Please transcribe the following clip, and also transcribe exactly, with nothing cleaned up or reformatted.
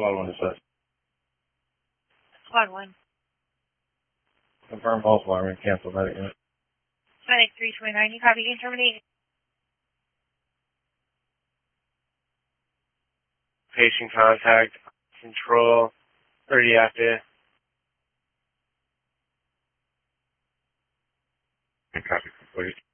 Squad one dispatch. Squad one. Confirm false alarm and cancel medic unit. Medic three twenty-nine, you copy, you can terminate. Patient contact, control, thirty active. Copy complete.